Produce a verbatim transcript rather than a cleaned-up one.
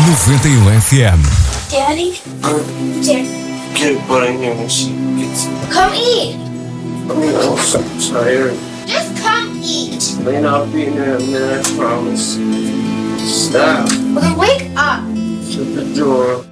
noventa e um F M. Daddy? Dad. Get a butt in here when she gets it. Come eat. I mean, I'm so tired. Just come eat. Man, I'll be in there in a minute, I promise. Stop. Well, then wake up. Shut the door.